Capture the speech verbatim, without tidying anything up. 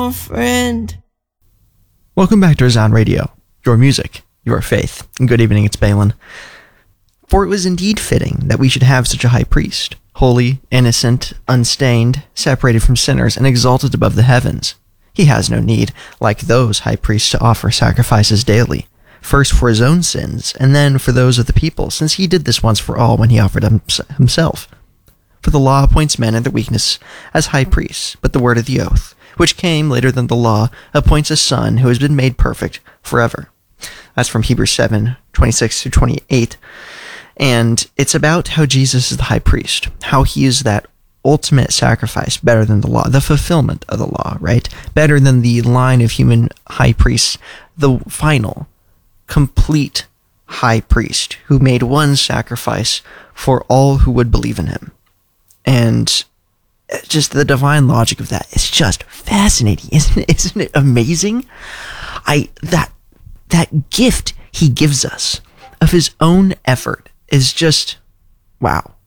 friend. Welcome back to Resound Radio, your music, your faith. And good evening, it's Balin. For it was indeed fitting that we should have such a high priest, holy, innocent, unstained, separated from sinners, and exalted above the heavens. He has no need, like those high priests, to offer sacrifices daily, first for his own sins, and then for those of the people, since he did this once for all when he offered them himself. For the law appoints men in their weakness as high priests, but the word of the oath, which came later than the law, appoints a son who has been made perfect forever. That's from Hebrews seven, twenty-six through twenty-eight. And it's about how Jesus is the high priest, how he is that ultimate sacrifice, better than the law, the fulfillment of the law, right? Better than the line of human high priests, the final, complete high priest who made one sacrifice for all who would believe in him. And just the divine logic of that is just fascinating, isn't it? Isn't it amazing? I that that gift he gives us of his own effort is just wow.